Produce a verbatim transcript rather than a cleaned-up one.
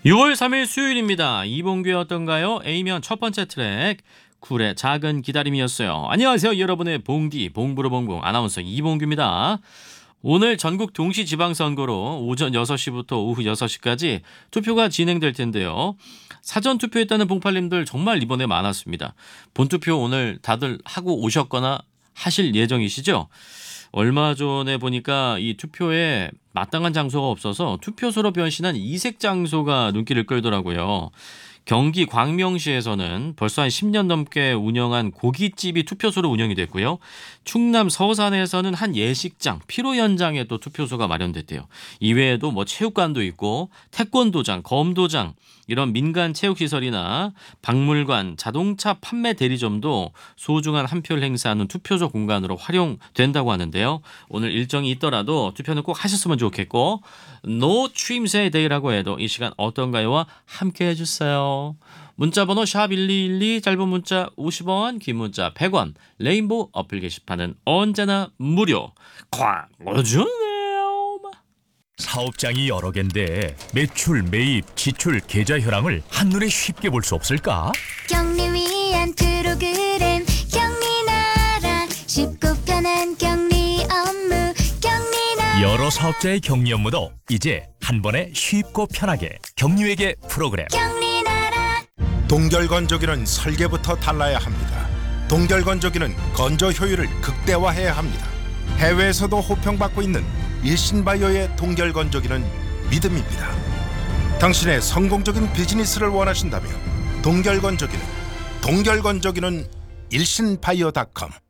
유월 삼일 수요일입니다. 이봉규의 어떤가요? A면 첫 번째 트랙 쿨의 작은 기다림이었어요. 안녕하세요. 여러분의 봉디 봉부르봉봉 아나운서 이봉규입니다. 오늘 전국 동시 지방선거로 오전 여섯 시부터 오후 여섯 시까지 투표가 진행될 텐데요. 사전 투표했다는 봉팔님들 정말 이번에 많았습니다. 본투표 오늘 다들 하고 오셨거나 하실 예정이시죠? 얼마 전에 보니까 이 투표에 마땅한 장소가 없어서 투표소로 변신한 이색 장소가 눈길을 끌더라고요. 경기 광명시에서는 벌써 한 십 년 넘게 운영한 고깃집이 투표소로 운영이 됐고요. 충남 서산에서는 한 예식장, 피로 현장에 또 투표소가 마련됐대요. 이외에도 뭐 체육관도 있고 태권도장, 검도장 이런 민간 체육시설이나 박물관, 자동차 판매 대리점도 소중한 한 표를 행사하는 투표소 공간으로 활용된다고 하는데요. 오늘 일정이 있더라도 투표는 꼭 하셨으면 좋겠고 노 추임새 데이라고 해도 이 시간 어떤가요와 함께 해주세요. 문자번호 샵 일이일이 짧은 문자 오십 원 긴 문자 백 원 레인보우 어플 게시판은 언제나 무료 광고주네요. 사업장이 여러 개인데 매출, 매입, 지출, 계좌 현황을 한눈에 쉽게 볼 수 없을까? 경리 위한 프로그램 경리나라 쉽고 편한 경리 업무 경리나라. 여러 사업자의 격리 업무도 이제 한 번에 쉽고 편하게 경리회계 프로그램. 경리나라. 동결건조기는 설계부터 달라야 합니다. 동결건조기는 건조 효율을 극대화해야 합니다. 해외에서도 호평받고 있는 일신바이오의 동결건조기는 믿음입니다. 당신의 성공적인 비즈니스를 원하신다면 동결건조기는 동결건조기는 일신바이오닷컴